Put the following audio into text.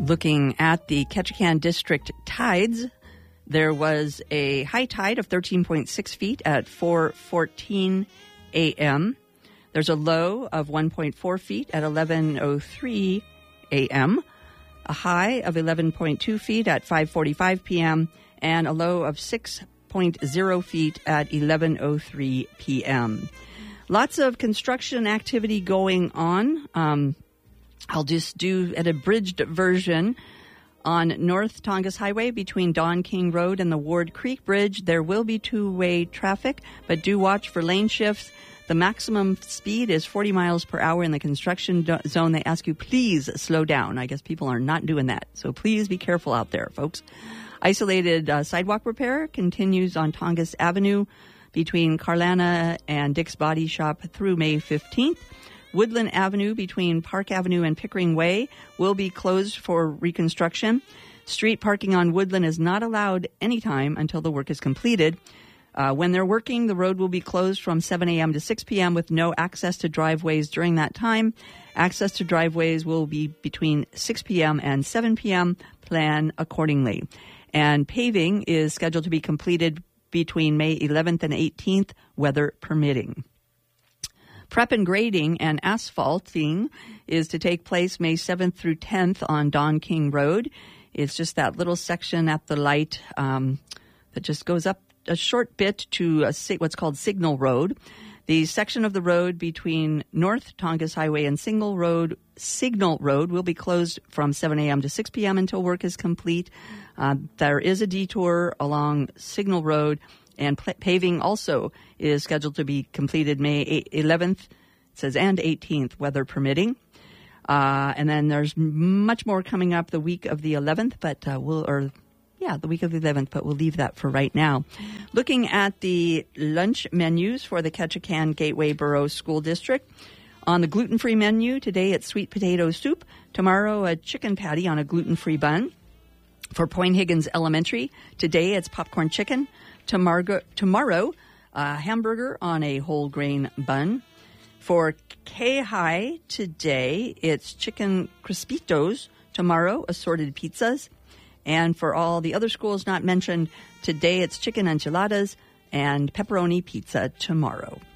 Looking at the Ketchikan District tides, there was a high tide of 13.6 feet at 4:14 a.m. There's a low of 1.4 feet at 11:03 a.m., a high of 11.2 feet at 5:45 p.m., and a low of 6.0 feet at 11:03 p.m. Lots of construction activity going on. I'll just do an abridged version. On North Tongass Highway between Don King Road and the Ward Creek Bridge, there will be two-way traffic, but do watch for lane shifts. The maximum speed is 40 miles per hour in the construction zone. They ask you, please slow down. I guess people are not doing that, so please be careful out there, folks. Isolated sidewalk repair continues on Tongass Avenue between Carlana and Dick's Body Shop through May 15th. Woodland Avenue between Park Avenue and Pickering Way will be closed for reconstruction. Street parking on Woodland is not allowed anytime until the work is completed. When they're working, the road will be closed from 7 a.m. to 6 p.m. with no access to driveways during that time. Access to driveways will be between 6 p.m. and 7 p.m. Plan accordingly. And paving is scheduled to be completed between May 11th and 18th, weather permitting. Prep and grading and asphalting is to take place May 7th through 10th on Don King Road. It's just that little section at the light that just goes up a short bit to what's called Signal Road. The section of the road between North Tongass Highway and Signal Road will be closed from 7 a.m. to 6 p.m. until work is complete. There is a detour along Signal Road, and paving also is scheduled to be completed May 11th, it says, and 18th, weather permitting. And then there's much more coming up the week of the 11th, but the week of the 11th, but we'll leave that for right now. Looking at the lunch menus for the Ketchikan Gateway Borough School District. On the gluten-free menu, today it's sweet potato soup. Tomorrow, a chicken patty on a gluten-free bun. For Point Higgins Elementary, today it's popcorn chicken. Tomorrow, a hamburger on a whole grain bun. For K-High today, it's chicken crispitos. Tomorrow, assorted pizzas. And for all the other schools not mentioned, today it's chicken enchiladas and pepperoni pizza tomorrow.